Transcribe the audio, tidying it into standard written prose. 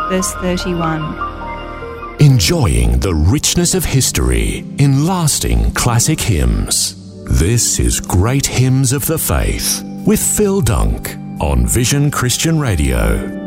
verse 31. Enjoying the richness of history in lasting classic hymns. This is Great Hymns of the Faith with Phil Dunk on Vision Christian Radio.